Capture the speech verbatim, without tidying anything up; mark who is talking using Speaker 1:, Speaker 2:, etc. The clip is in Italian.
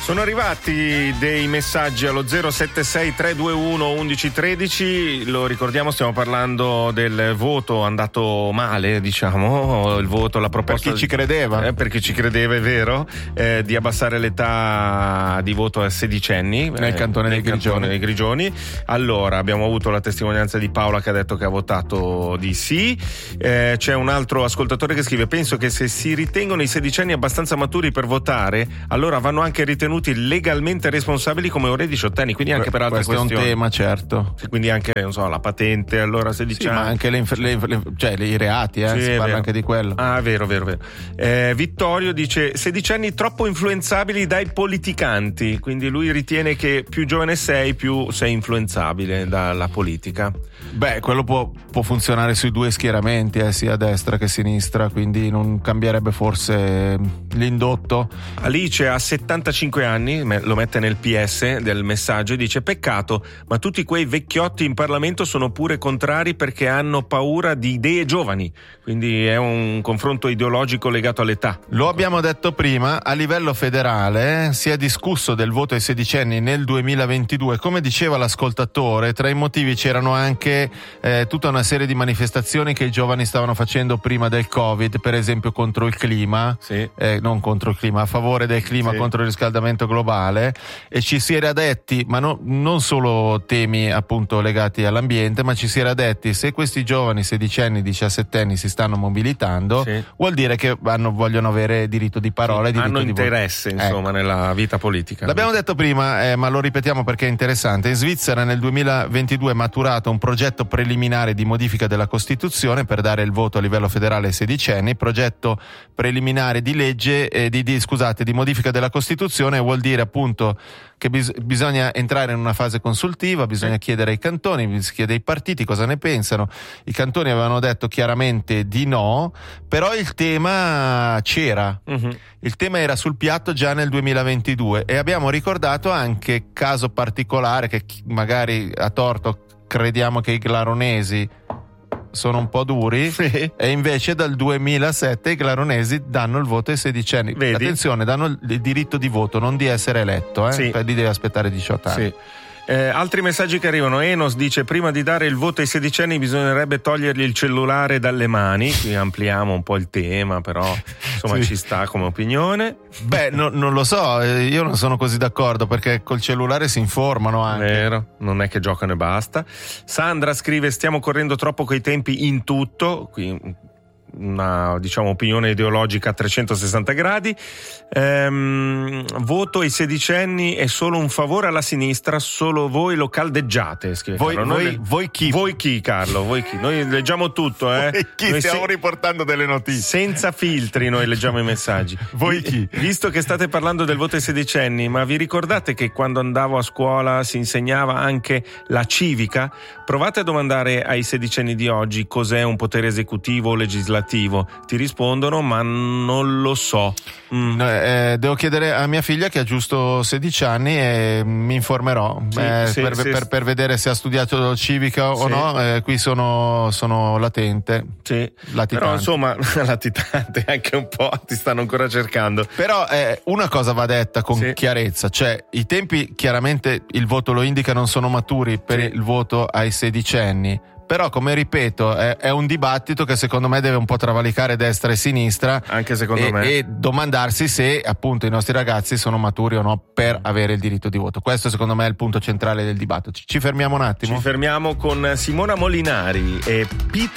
Speaker 1: Sono arrivati dei messaggi allo zero sette sei tre due uno uno uno uno tre, lo ricordiamo, stiamo parlando del voto andato male, diciamo, il voto, la proposta...
Speaker 2: Per chi ci credeva.
Speaker 1: Eh, per chi ci credeva, è vero, eh, di abbassare l'età di voto a sedicenni.
Speaker 2: Nel
Speaker 1: eh,
Speaker 2: cantone
Speaker 1: nel
Speaker 2: dei Grigioni.
Speaker 1: dei Grigioni. Allora, abbiamo avuto la testimonianza di Paola che ha detto che ha votato di sì. Eh, c'è un altro ascoltatore che scrive: penso che se si ritengono i sedicenni abbastanza maturi per votare, allora vanno anche ritenuti legalmente responsabili come ora i diciottenni, quindi anche per altre
Speaker 2: questo
Speaker 1: questioni.
Speaker 2: Questo è un tema, certo.
Speaker 1: Quindi anche, non so, la patente, allora sedici
Speaker 2: sì,
Speaker 1: anni.
Speaker 2: ma anche le, inf- le, le, cioè, i reati, eh,
Speaker 1: Sì,
Speaker 2: si
Speaker 1: è
Speaker 2: parla
Speaker 1: vero.
Speaker 2: anche di quello.
Speaker 1: Ah, vero, vero, vero. Eh, Vittorio dice: sedicenni troppo influenzabili dai politicanti, quindi lui ritiene che più giovane sei, più sei influenzabile dalla politica.
Speaker 2: Beh, quello può, può funzionare sui due schieramenti, eh, sia a destra che a sinistra, quindi non cambierebbe forse l'indotto.
Speaker 1: Alice ha settantacinque anni, lo mette nel P S del messaggio e dice: peccato, ma tutti quei vecchiotti in Parlamento sono pure contrari perché hanno paura di idee giovani, quindi è un confronto ideologico legato all'età.
Speaker 2: Lo abbiamo detto prima, a livello federale eh, si è discusso del voto ai sedicenni nel duemilaventidue, come diceva l'ascoltatore, tra i motivi c'erano anche eh, tutta una serie di manifestazioni che i giovani stavano facendo prima del Covid, per esempio contro il clima,
Speaker 1: sì.
Speaker 2: eh, non contro il clima, a favore del clima,
Speaker 1: sì.
Speaker 2: contro il riscaldamento globale, e ci si era detti, ma no, non solo temi appunto legati all'ambiente, ma ci si era detti: se questi giovani sedicenni, diciassettenni si stanno mobilitando, sì. vuol dire che hanno, vogliono avere diritto di parola, sì, diritto
Speaker 1: hanno
Speaker 2: di
Speaker 1: interesse
Speaker 2: voto.
Speaker 1: insomma, ecco, nella vita politica.
Speaker 2: L'abbiamo detto prima, eh, ma lo ripetiamo perché è interessante. In Svizzera nel duemilaventidue è maturato un progetto preliminare di modifica della Costituzione per dare il voto a livello federale ai sedicenni. Progetto preliminare di legge eh, di, di scusate di modifica della Costituzione vuol dire appunto che bis- bisogna entrare in una fase consultiva, bisogna sì. chiedere ai cantoni, si chiede ai partiti cosa ne pensano. I cantoni avevano detto chiaramente di no, però il tema c'era, uh-huh. il tema era sul piatto già nel duemilaventidue, e abbiamo ricordato anche caso particolare che magari a torto crediamo che i glaronesi sono un po' duri, sì. e invece dal duemilasette i glaronesi danno il voto ai sedicenni. Vedi? Attenzione, danno il diritto di voto, non di essere eletto, eh? Sì. Lì devi aspettare diciotto anni.
Speaker 1: Sì. Eh, altri messaggi che arrivano. Enos dice: prima di dare il voto ai sedicenni bisognerebbe togliergli il cellulare dalle mani. Qui ampliamo un po' il tema, però insomma sì. ci sta come opinione.
Speaker 2: Beh, no, non lo so, io non sono così d'accordo, perché col cellulare si informano anche.
Speaker 1: Vero, non è che giocano e basta. Sandra scrive: stiamo correndo troppo coi tempi in tutto. Qui una, diciamo, opinione ideologica a trecentosessanta gradi. Ehm, voto ai sedicenni è solo un favore alla sinistra, solo voi lo caldeggiate, scrive
Speaker 2: voi,
Speaker 1: Carlo.
Speaker 2: voi,
Speaker 1: le...
Speaker 2: voi chi?
Speaker 1: Voi chi, Carlo? Voi chi? Noi leggiamo tutto, eh?
Speaker 2: Voi chi?
Speaker 1: Noi
Speaker 2: stiamo
Speaker 1: se...
Speaker 2: riportando delle notizie
Speaker 1: senza filtri, noi leggiamo i messaggi.
Speaker 2: Voi chi?
Speaker 1: Visto che state parlando del voto ai sedicenni, ma vi ricordate che quando andavo a scuola si insegnava anche la civica? Provate a domandare ai sedicenni di oggi cos'è un potere esecutivo o legislativo. Ti rispondono: ma non lo so. Mm.
Speaker 2: Eh, devo chiedere a mia figlia che ha giusto sedici anni e mi informerò
Speaker 1: sì,
Speaker 2: eh,
Speaker 1: sì,
Speaker 2: per,
Speaker 1: sì.
Speaker 2: Per, per vedere se ha studiato civica o
Speaker 1: sì.
Speaker 2: no. Eh, qui sono, sono latente.
Speaker 1: Sì.
Speaker 2: Latitante.
Speaker 1: Però insomma, latitante anche un po', ti stanno ancora cercando.
Speaker 2: Però eh, una cosa va detta con sì. chiarezza, cioè i tempi chiaramente il voto lo indica, non sono maturi per sì. il voto ai sedicenni. Però, come ripeto, è, è un dibattito che secondo me deve un po' travalicare destra e sinistra.
Speaker 1: Anche secondo
Speaker 2: e,
Speaker 1: me.
Speaker 2: E domandarsi se appunto i nostri ragazzi sono maturi o no per avere il diritto di voto. Questo secondo me è il punto centrale del dibattito. Ci, ci fermiamo un attimo?
Speaker 1: Ci fermiamo con Simona Molinari e Peter